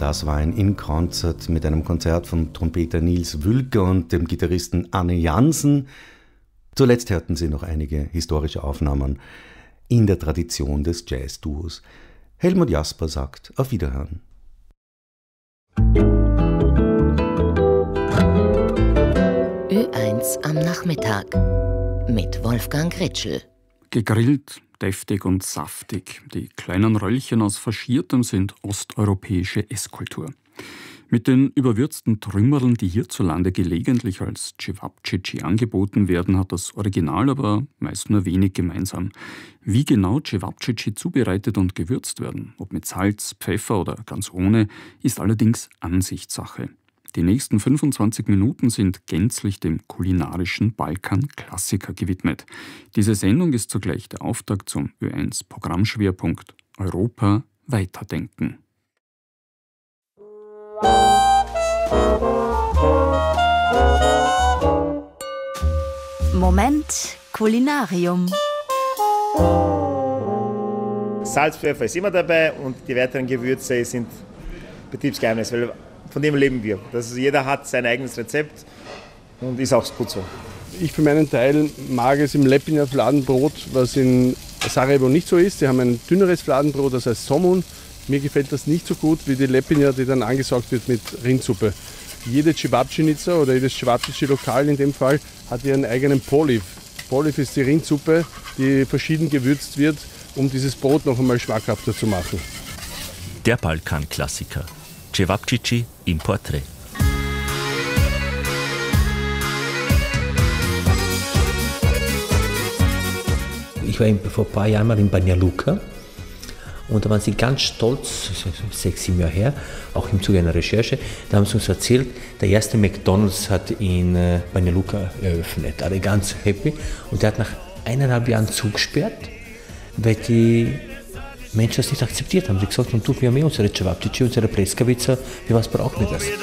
Das war ein In-Concert mit einem Konzert von Trompeter Nils Wülker und dem Gitarristen Arne Jansen. Zuletzt hörten Sie noch einige historische Aufnahmen in der Tradition des Jazz-Duos. Helmut Jasper sagt auf Wiederhören. Ö1 am Nachmittag mit Wolfgang Ritschl. Gegrillt, deftig und saftig. Die kleinen Röllchen aus Faschiertem sind osteuropäische Esskultur. Mit den überwürzten Trümmerln, die hierzulande gelegentlich als Cevapcici angeboten werden, hat das Original aber meist nur wenig gemeinsam. Wie genau Cevapcici zubereitet und gewürzt werden, ob mit Salz, Pfeffer oder ganz ohne, ist allerdings Ansichtssache. Die nächsten 25 Minuten sind gänzlich dem kulinarischen Balkan-Klassiker gewidmet. Diese Sendung ist zugleich der Auftakt zum Ö1-Programmschwerpunkt Europa weiterdenken. Moment Kulinarium. Salz, Pfeffer ist immer dabei und die weiteren Gewürze sind Betriebsgeheimnis, weil von dem leben wir. Jeder hat sein eigenes Rezept und ist auch gut so. Ich für meinen Teil mag es im Lepiner Fladenbrot, was in Sarajevo nicht so ist. Sie haben ein dünneres Fladenbrot, das heißt Somun. Mir gefällt das nicht so gut wie die Lepiner, die dann angesaugt wird mit Rindsuppe. Jede Cevapcinica oder jedes Cevapcici-Lokal in dem Fall hat ihren eigenen Poliv. Poliv ist die Rindsuppe, die verschieden gewürzt wird, um dieses Brot noch einmal schmackhafter zu machen. Der Balkan-Klassiker. Cevapcici im Porträt. Ich war vor ein paar Jahren mal in Banja Luka und da waren sie ganz stolz, 6, 7 Jahre her, auch im Zuge einer Recherche, da haben sie uns erzählt, der erste McDonald's hat in Banja Luka eröffnet. Alle ganz happy und der hat nach 1,5 Jahren zugesperrt, weil die Menschen das nicht akzeptiert haben. Sie gesagt haben, du, wir haben unsere Cevapcici, unsere Pleskavica, für was brauchen wir das?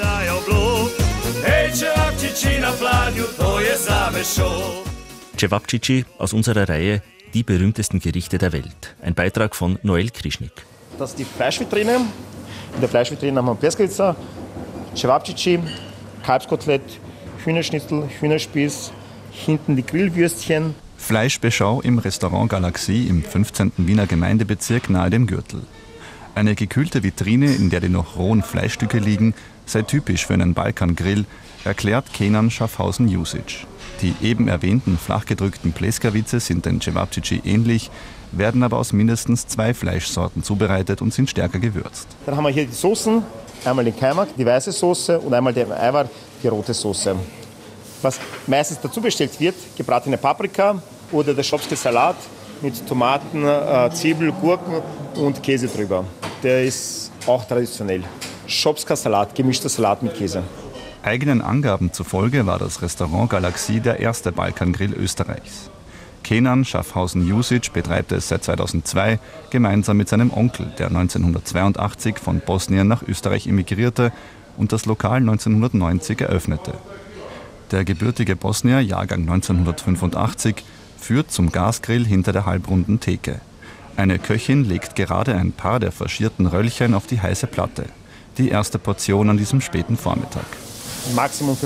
Cevapcici aus unserer Reihe Die berühmtesten Gerichte der Welt. Ein Beitrag von Noel Krischnik. Das ist die Fleischvitrine. In der Fleischvitrine haben wir Pleskavica, Cevapcici, Kalbskotelett, Hühnerschnitzel, Hühnerspieß, hinten die Grillwürstchen. Fleischbeschau im Restaurant Galaxie im 15. Wiener Gemeindebezirk nahe dem Gürtel. Eine gekühlte Vitrine, in der die noch rohen Fleischstücke liegen, sei typisch für einen Balkangrill, erklärt Kenan Schaffhausen-Jusic. Die eben erwähnten flachgedrückten Pleskavice sind den Cevapcici ähnlich, werden aber aus mindestens 2 Fleischsorten zubereitet und sind stärker gewürzt. Dann haben wir hier die Soßen, einmal den Kajmak, die weiße Soße und einmal den Eiwar, die rote Soße. Was meistens dazu bestellt wird, gebratene Paprika oder der Schopske Salat mit Tomaten, Zwiebel, Gurken und Käse drüber. Der ist auch traditionell. Schopsker Salat, gemischter Salat mit Käse. Eigenen Angaben zufolge war das Restaurant Galaxie der erste Balkangrill Österreichs. Kenan Schaffhausen-Jusic betreibt es seit 2002 gemeinsam mit seinem Onkel, der 1982 von Bosnien nach Österreich emigrierte und das Lokal 1990 eröffnete. Der gebürtige Bosnier, Jahrgang 1985, führt zum Gasgrill hinter der halbrunden Theke. Eine Köchin legt gerade ein paar der faschierten Röllchen auf die heiße Platte. Die erste Portion an diesem späten Vormittag. Maximum